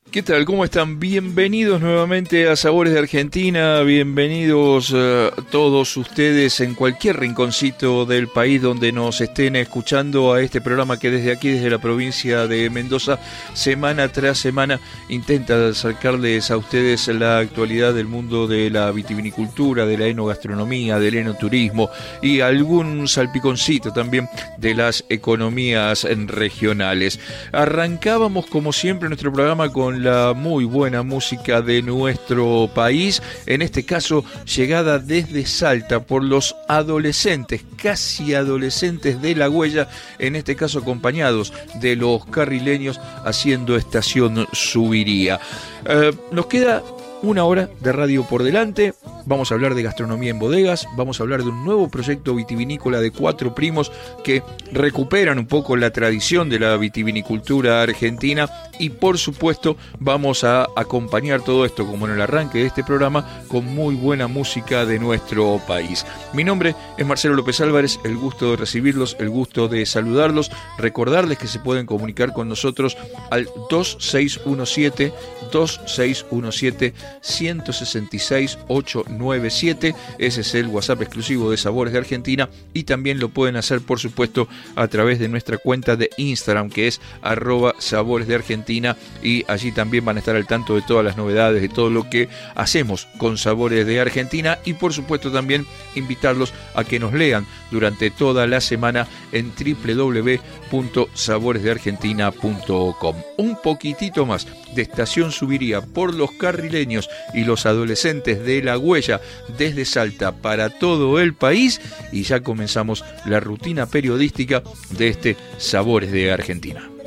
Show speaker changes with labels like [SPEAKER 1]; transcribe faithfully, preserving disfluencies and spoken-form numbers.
[SPEAKER 1] ¿Qué tal? ¿Cómo están? Bienvenidos nuevamente a Sabores de Argentina, bienvenidos uh, todos ustedes en cualquier rinconcito del país donde nos estén escuchando a este programa que desde aquí, desde la provincia de Mendoza, semana tras semana intenta acercarles a ustedes la actualidad del mundo de la vitivinicultura, de la enogastronomía, del enoturismo y algún salpiconcito también de las economías regionales. Arrancábamos como siempre nuestro programa con la muy buena música de nuestro país, en este caso llegada desde Salta por los adolescentes, casi adolescentes de La Huella, en este caso acompañados de los carrileños haciendo Estación Subiría. Eh, nos queda una hora de radio por delante. Vamos a hablar de gastronomía en bodegas, vamos a hablar de un nuevo proyecto vitivinícola de cuatro primos que recuperan un poco la tradición de la vitivinicultura argentina y por supuesto vamos a acompañar todo esto como en el arranque de este programa con muy buena música de nuestro país. Mi nombre es Marcelo López Álvarez, el gusto de recibirlos, el gusto de saludarlos, recordarles que se pueden comunicar con nosotros al dos seis uno siete, dos seis uno siete, uno seis seis, ocho nueve siete, ese es el WhatsApp exclusivo de Sabores de Argentina y también lo pueden hacer por supuesto a través de nuestra cuenta de Instagram que es arroba Sabores de Argentina y allí también van a estar al tanto de todas las novedades, de todo lo que hacemos con Sabores de Argentina y por supuesto también invitarlos a que nos lean durante toda la semana en doble u doble u doble u punto sabores de argentina punto com. Un poquitito más de Estación Subiría por los carrileños y los adolescentes de La Huella desde Salta para todo el país y ya comenzamos la rutina periodística de este Sabores de Argentina.